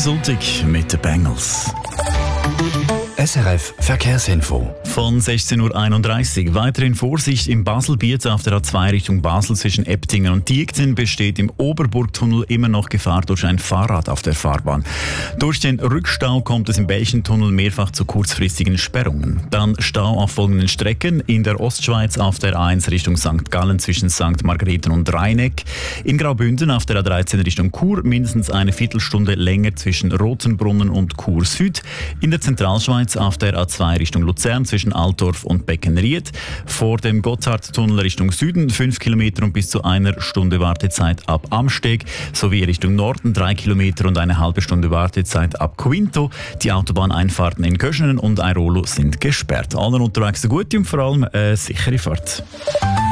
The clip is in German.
Sonntag mit den Bengals. SRF Verkehrsinfo. Von 16.31 Uhr. Weiterhin Vorsicht im Baselbiet auf der A2 Richtung Basel zwischen Eptingen und Diekten besteht im Oberburgtunnel immer noch Gefahr durch ein Fahrrad auf der Fahrbahn. Durch den Rückstau kommt es im Belchentunnel mehrfach zu kurzfristigen Sperrungen. Dann Stau auf folgenden Strecken: in der Ostschweiz auf der A1 Richtung St. Gallen zwischen St. Margrethen und Rheineck, in Graubünden auf der A13 Richtung Chur mindestens eine Viertelstunde länger zwischen Rotenbrunnen und Chur Süd, in der Zentralschweiz auf der A2 Richtung Luzern zwischen Altdorf und Beckenried, vor dem Gotthardtunnel Richtung Süden 5 Kilometer und bis zu einer Stunde Wartezeit ab Amsteg, sowie Richtung Norden 3 Kilometer und eine halbe Stunde Wartezeit ab Quinto. Die Autobahneinfahrten in Köschenen und Airolo sind gesperrt. Allen unterwegs eine gute und vor allem sichere Fahrt.